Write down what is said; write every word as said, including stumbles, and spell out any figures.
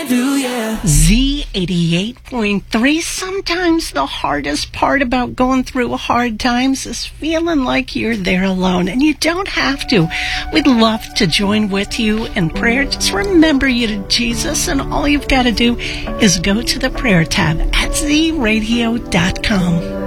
Hallelujah. Z eighty-eight point three. Sometimes the hardest part about going through hard times is feeling like you're there alone, and you don't have to. We'd love to join with you in prayer. Just remember you to Jesus, and all you've got to do is go to the prayer tab at z radio dot com.